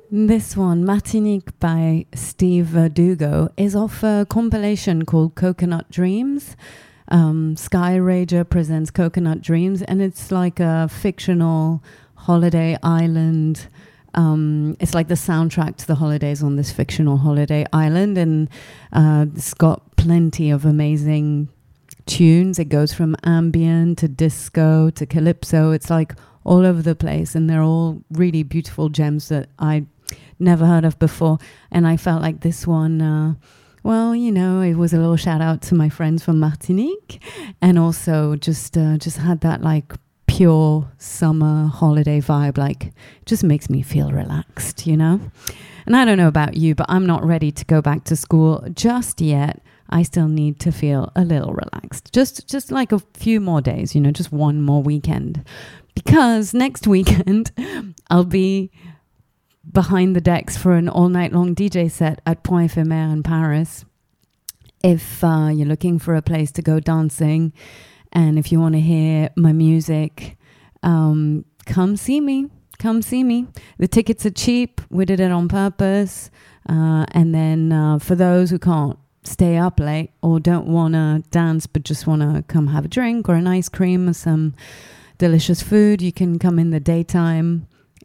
This one, Martinique by Steve Verdugo, is off a compilation called Coconut Dreams. Sky Rager presents Coconut Dreams, and it's like a fictional holiday island. It's like the soundtrack to the holidays on this fictional holiday island, and it's got plenty of amazing tunes. It goes from ambient to disco to calypso. It's like all over the place, and they're all really beautiful gems that I never heard of before. And I felt like this one, well, you know, it was a little shout out to my friends from Martinique, and also just had that like pure summer holiday vibe. Like, just makes me feel relaxed, you know. And I don't know about you, but I'm not ready to go back to school just yet. I still need to feel a little relaxed. Just like a few more days, you know, just one more weekend. Because next weekend, I'll be behind the decks for an all-night long DJ set at Point Éphémère in Paris. If you're looking for a place to go dancing, and if you want to hear my music, come see me. Come see me. The tickets are cheap. We did it on purpose. And then for those who can't stay up late or don't want to dance but just want to come have a drink or an ice cream or some delicious food, you can come in the daytime.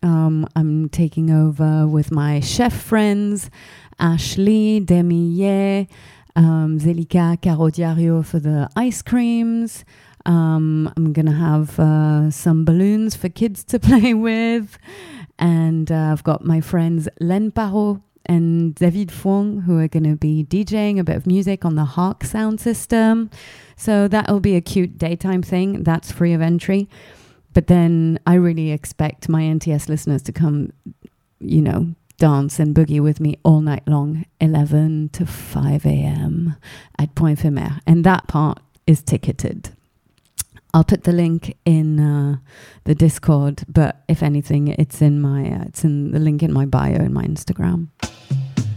I'm taking over with my chef friends, Ashley, Demier, Zelika, Caro Diario for the ice creams. I'm going to have some balloons for kids to play with. And I've got my friends Len Parot and David Fong, who are going to be DJing a bit of music on the Hark sound system. So that'll be a cute daytime thing. That's free of entry. But then I really expect my NTS listeners to come, you know, dance and boogie with me all night long, 11 to 5 a.m. at Point Éphémère. And that part is ticketed. I'll put the link in the Discord, but if anything, it's in the link in my bio in my Instagram.